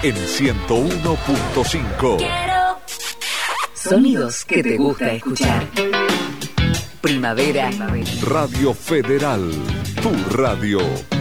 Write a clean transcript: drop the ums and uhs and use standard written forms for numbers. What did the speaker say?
en 101.5. Sonidos que te gusta escuchar. Primavera. Radio Federal, tu radio.